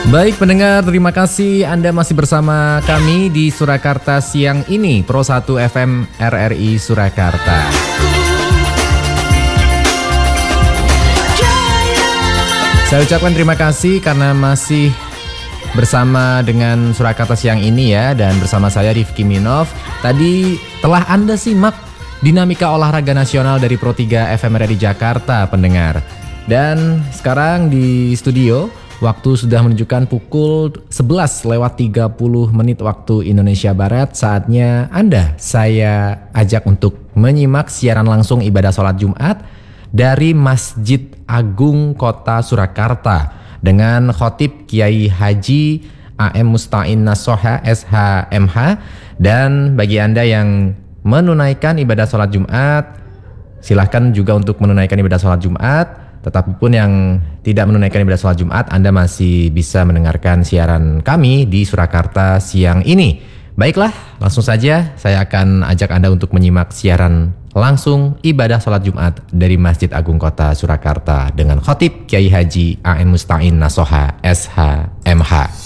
Baik pendengar, terima kasih Anda masih bersama kami di Surakarta siang ini, Pro 1 FM RRI Surakarta. Saya ucapkan terima kasih karena masih bersama dengan Surakarta siang ini ya, dan bersama saya Rifki Minov. Tadi telah Anda simak dinamika olahraga nasional dari Pro 3 FM RRI Jakarta pendengar. Dan sekarang di studio waktu sudah menunjukkan pukul 11:30 waktu Indonesia Barat. Saatnya saya ajak untuk menyimak siaran langsung ibadah sholat Jumat dari Masjid Agung Kota Surakarta dengan khotib Kiai Haji AM Musta'in Nasoha SHMH. Dan bagi Anda yang menunaikan ibadah sholat Jumat, silahkan juga untuk menunaikan ibadah sholat Jumat. Tetapi pun yang tidak menunaikan ibadah sholat Jumat, Anda masih bisa mendengarkan siaran kami di Surakarta siang ini. Baiklah, langsung saja saya akan ajak Anda untuk menyimak siaran langsung ibadah sholat Jumat dari Masjid Agung Kota Surakarta dengan khotib Kiai Haji AM Musta'in Nasoha SHMH.